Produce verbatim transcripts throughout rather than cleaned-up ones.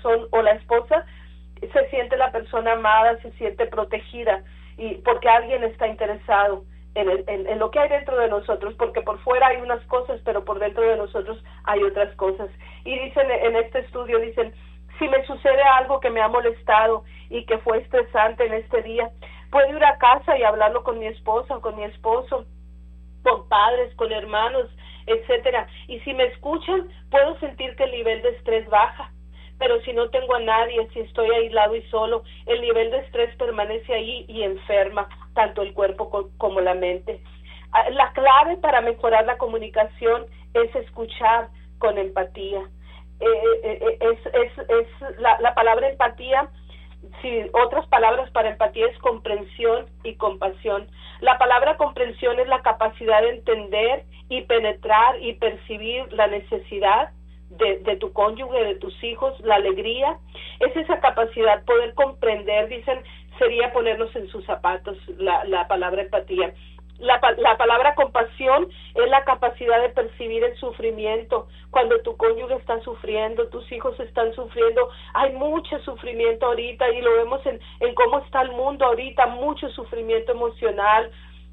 corazón o la esposa, se siente la persona amada, se siente protegida, y porque alguien está interesado en, el, en, en lo que hay dentro de nosotros, porque por fuera hay unas cosas, pero por dentro de nosotros hay otras cosas. Y dicen en este estudio, dicen, si me sucede algo que me ha molestado y que fue estresante en este día, puedo ir a casa y hablarlo con mi esposa o con mi esposo, con padres, con hermanos, etcétera. Y si me escuchan, puedo sentir que el nivel de estrés baja. Pero si no tengo a nadie, si estoy aislado y solo, el nivel de estrés permanece ahí y enferma tanto el cuerpo como la mente. La clave para mejorar la comunicación es escuchar con empatía. Eh, eh, es, es, es la, la palabra empatía, si otras palabras para empatía es comprensión y compasión. La palabra comprensión es la capacidad de entender y penetrar y percibir la necesidad de, de tu cónyuge, de tus hijos, la alegría. Es esa capacidad, poder comprender, dicen, sería ponernos en sus zapatos, la, la palabra empatía. La, la palabra compasión es la capacidad de percibir el sufrimiento. Cuando tu cónyuge está sufriendo, tus hijos están sufriendo, hay mucho sufrimiento ahorita y lo vemos en, en cómo está el mundo ahorita, mucho sufrimiento emocional.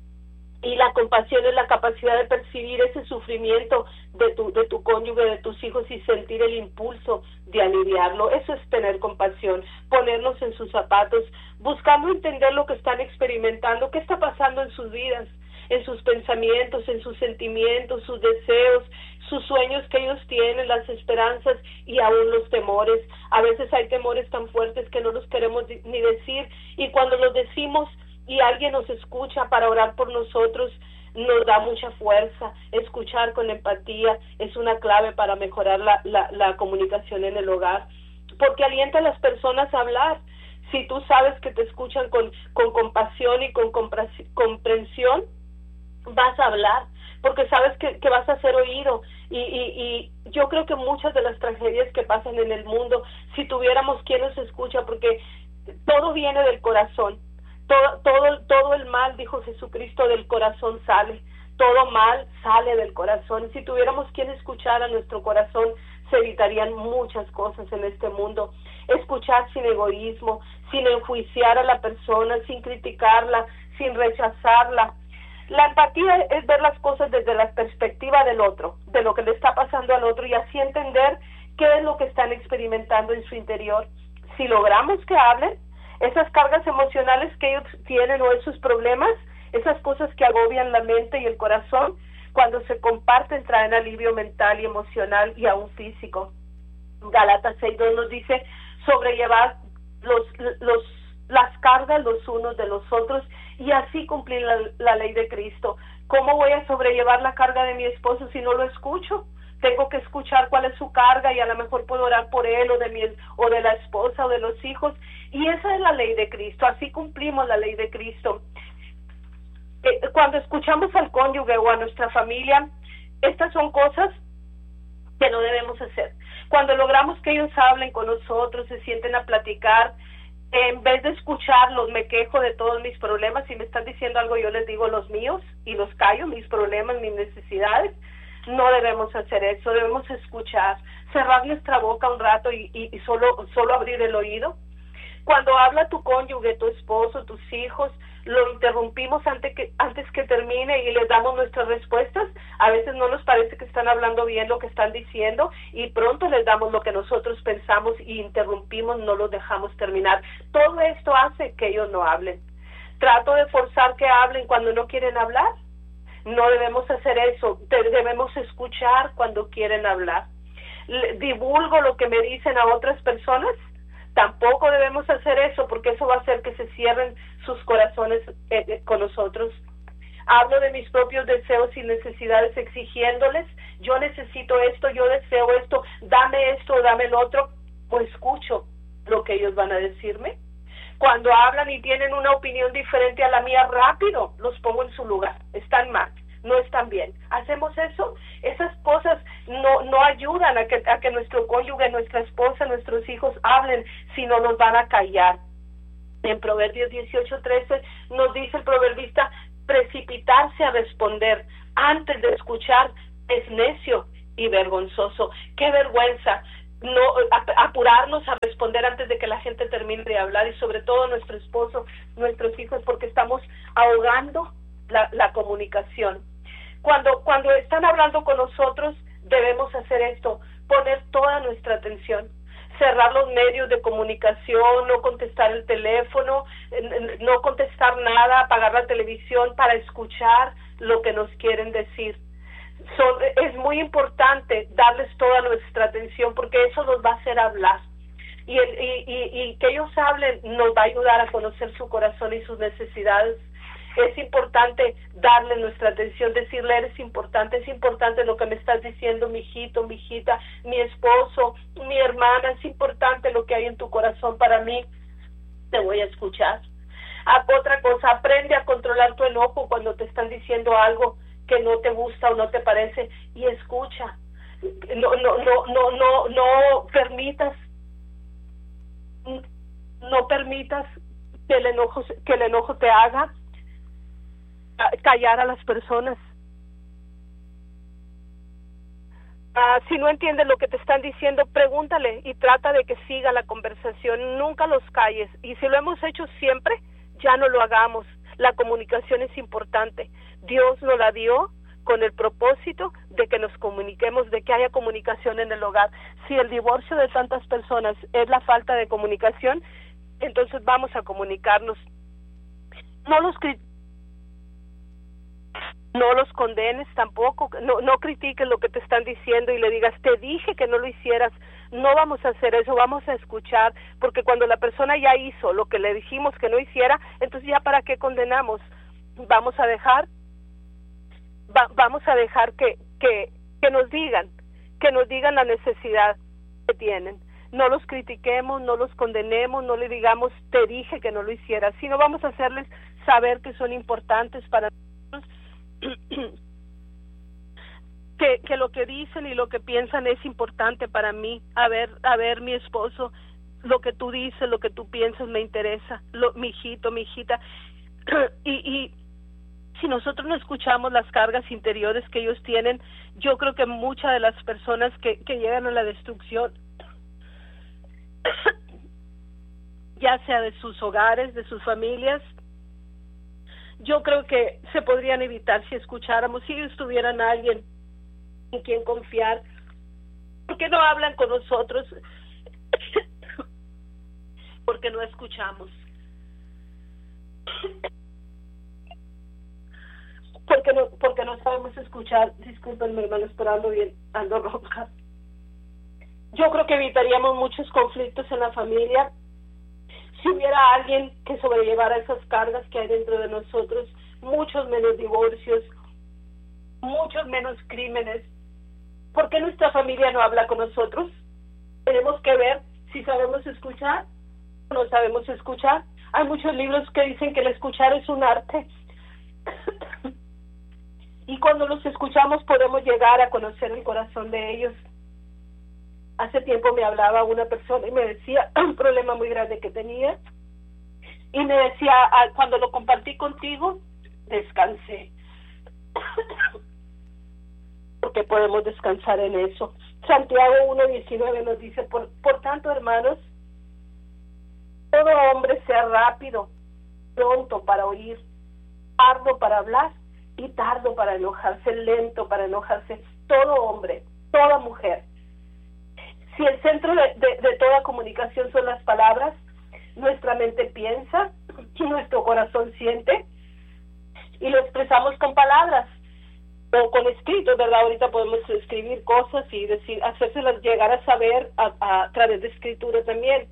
Y la compasión es la capacidad de percibir ese sufrimiento de tu, de tu cónyuge, de tus hijos y sentir el impulso de aliviarlo. Eso es tener compasión, ponernos en sus zapatos, buscando entender lo que están experimentando, qué está pasando en sus vidas, en sus pensamientos, en sus sentimientos, sus deseos, sus sueños que ellos tienen, las esperanzas y aún los temores. A veces hay temores tan fuertes que no los queremos ni decir, y cuando los decimos y alguien nos escucha para orar por nosotros, nos da mucha fuerza. Escuchar con empatía es una clave para mejorar la, la, la comunicación en el hogar, porque alienta a las personas a hablar. Si tú sabes que te escuchan con, con compasión y con comprensión, vas a hablar, porque sabes que, que vas a ser oído. Y, y, y yo creo que muchas de las tragedias que pasan en el mundo, si tuviéramos quien nos escucha, porque todo viene del corazón. Todo, todo, todo el mal, dijo Jesucristo, del corazón sale. Todo mal sale del corazón. Si tuviéramos quien escuchara nuestro corazón, se evitarían muchas cosas en este mundo. Escuchar sin egoísmo, sin enjuiciar a la persona, sin criticarla, sin rechazarla. La empatía es ver las cosas desde la perspectiva del otro, de lo que le está pasando al otro, y así entender qué es lo que están experimentando en su interior. Si logramos que hablen, esas cargas emocionales que ellos tienen o esos problemas, esas cosas que agobian la mente y el corazón, cuando se comparten traen alivio mental y emocional y aún físico. Gálatas seis dos nos dice sobrellevar los, los, las cargas los unos de los otros y así cumplir la, la ley de Cristo. ¿Cómo voy a sobrellevar la carga de mi esposo si no lo escucho? Tengo que escuchar cuál es su carga y a lo mejor puedo orar por él o de mi, o de la esposa o de los hijos. Y esa es la ley de Cristo, así cumplimos la ley de Cristo. Eh, cuando escuchamos al cónyuge o a nuestra familia, estas son cosas que no debemos hacer. Cuando logramos que ellos hablen con nosotros, se sienten a platicar, en vez de escucharlos, me quejo de todos mis problemas. Si me están diciendo algo, yo les digo los míos y los callo, mis problemas, mis necesidades. No debemos hacer eso, debemos escuchar, cerrar nuestra boca un rato y, y, y solo, solo abrir el oído. Cuando habla tu cónyuge, tu esposo, tus hijos, lo interrumpimos antes que, antes que termine y les damos nuestras respuestas. A veces no nos parece que están hablando bien lo que están diciendo y pronto les damos lo que nosotros pensamos y interrumpimos, no los dejamos terminar. Todo esto hace que ellos no hablen. Trato de forzar que hablen cuando no quieren hablar. No debemos hacer eso, debemos escuchar cuando quieren hablar. Divulgo lo que me dicen a otras personas. Tampoco debemos hacer eso porque eso va a hacer que se cierren sus corazones eh, con nosotros. Hablo de mis propios deseos y necesidades exigiéndoles, yo necesito esto, yo deseo esto, dame esto, dame el otro, o escucho lo que ellos van a decirme. Cuando hablan y tienen una opinión diferente a la mía, rápido los pongo en su lugar. Están mal, no están bien. ¿Hacemos eso? Esas cosas no no ayudan a que, a que nuestro cónyuge, nuestra esposa, nuestros hijos hablen, sino nos van a callar. En Proverbios dieciocho trece nos dice el proverbista, precipitarse a responder antes de escuchar es necio y vergonzoso. ¡Qué vergüenza! no apurarnos a responder antes de que la gente termine de hablar, y sobre todo nuestro esposo, nuestros hijos, porque estamos ahogando la, la comunicación. Cuando, cuando están hablando con nosotros, debemos hacer esto, poner toda nuestra atención, cerrar los medios de comunicación, no contestar el teléfono, no contestar nada, apagar la televisión para escuchar lo que nos quieren decir. Son, es muy importante darles toda nuestra atención, porque eso nos va a hacer hablar, y, el, y, y, y que ellos hablen nos va a ayudar a conocer su corazón y sus necesidades. Es importante darle nuestra atención, decirle: eres importante, es importante lo que me estás diciendo, mi hijito, mi hijita, mi esposo, mi hermana, es importante lo que hay en tu corazón para mí, te voy a escuchar. Ah, otra cosa, aprende a controlar tu enojo cuando te están diciendo algo que no te gusta o no te parece, y escucha. No, no, no, no, no, no permitas, no permitas que el enojo, que el enojo te haga callar a las personas. Ah, si no entiendes lo que te están diciendo, pregúntale y trata de que siga la conversación. Nunca los calles, y si lo hemos hecho siempre, ya no lo hagamos. La comunicación es importante. Dios nos la dio con el propósito de que nos comuniquemos, de que haya comunicación en el hogar. Si el divorcio de tantas personas es la falta de comunicación, entonces vamos a comunicarnos. No los critiques, no los condenes tampoco, no, no critiques lo que te están diciendo y le digas: te dije que no lo hicieras. No vamos a hacer eso, vamos a escuchar, porque cuando la persona ya hizo lo que le dijimos que no hiciera, entonces ya para qué condenamos. Vamos a dejar, va, vamos a dejar que, que, que nos digan, que nos digan la necesidad que tienen. No los critiquemos, no los condenemos, no le digamos: te dije que no lo hicieras, sino vamos a hacerles saber que son importantes para nosotros. que, que lo que dicen y lo que piensan es importante para mí. A ver, a ver, mi esposo, lo que tú dices, lo que tú piensas me interesa, lo, mi hijito, mi hijita. y, y si nosotros no escuchamos las cargas interiores que ellos tienen, yo creo que muchas de las personas que, que llegan a la destrucción, ya sea de sus hogares, de sus familias, yo creo que se podrían evitar si escucháramos, si ellos tuvieran a alguien en quien confiar. ¿Por qué no hablan con nosotros? Porque no escuchamos. Porque no, porque no sabemos escuchar. Discúlpenme, hermanos, pero ando bien, ando ronca. Yo creo que evitaríamos muchos conflictos en la familia si hubiera alguien que sobrellevara esas cargas que hay dentro de nosotros, muchos menos divorcios, muchos menos crímenes. ¿Por qué nuestra familia no habla con nosotros? Tenemos que ver si sabemos escuchar o no sabemos escuchar. Hay muchos libros que dicen que el escuchar es un arte. Y cuando los escuchamos podemos llegar a conocer el corazón de ellos. Hace tiempo me hablaba una persona y me decía un problema muy grande que tenía, y me decía: cuando lo compartí contigo, descansé. Porque podemos descansar en eso. Santiago uno diecinueve nos dice: por, por tanto, hermanos, todo hombre sea rápido, pronto para oír, tardo para hablar y tardo para enojarse, lento para enojarse. Todo hombre, toda mujer. Si el centro de, de, de toda comunicación son las palabras, nuestra mente piensa, nuestro corazón siente, y lo expresamos con palabras o con escritos, ¿verdad? Ahorita podemos escribir cosas y decir, hacérselas llegar a saber a, a, a través de escritura también.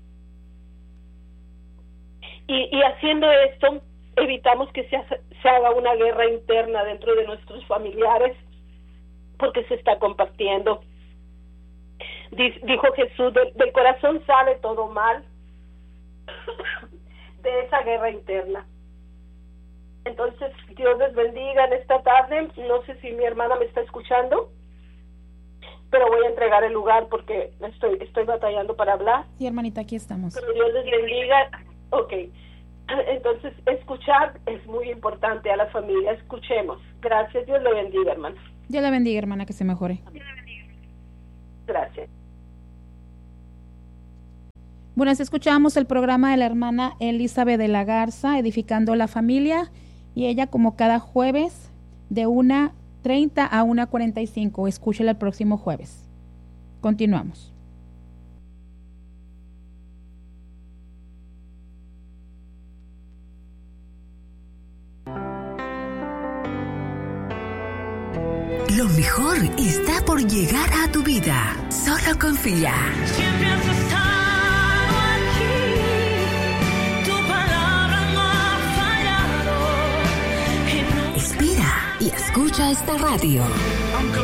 Y, y haciendo esto, evitamos que se, hace, se haga una guerra interna dentro de nuestros familiares, porque se está compartiendo. Dijo Jesús: del, del corazón sale todo mal, de esa guerra interna. Entonces, Dios les bendiga en esta tarde. No sé si mi hermana me está escuchando, pero voy a entregar el lugar porque estoy estoy batallando para hablar. Sí, hermanita, aquí estamos. Pero Dios les bendiga. Ok. Entonces, escuchar es muy importante a la familia. Escuchemos. Gracias. Dios le bendiga, hermana. Dios le bendiga, hermana, que se mejore. Dios le bendiga. Gracias. Bueno, escuchamos el programa de la hermana Elizabeth de la Garza, Edificando la Familia, y ella como cada jueves de una treinta a una cuarenta y cinco. Escúchela el próximo jueves. Continuamos. Lo mejor está por llegar a tu vida. Solo confía. Siempre has estado aquí. Tu palabra no ha fallado. Expira y escucha esta radio.